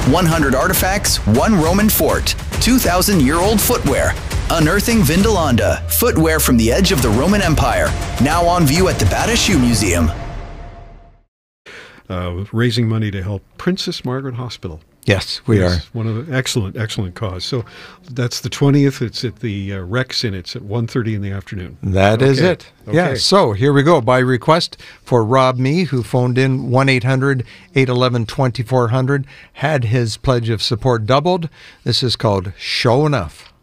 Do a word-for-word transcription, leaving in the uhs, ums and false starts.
one hundred artifacts, one Roman fort, two thousand year old footwear. Unearthing Vindolanda, footwear from the edge of the Roman Empire. Now on view at the Bata Shoe Museum. Uh, raising money to help Princess Margaret Hospital. Yes, we Yes, are. one of the excellent, excellent cause. So that's the twentieth. It's at the uh, Rex, and it's at one thirty in the afternoon. That is Okay. it. Yeah, Okay. so here we go. By request for Rob Me, who phoned in one eight hundred, eight one one, two four zero zero, had his pledge of support doubled. This is called Show Enough.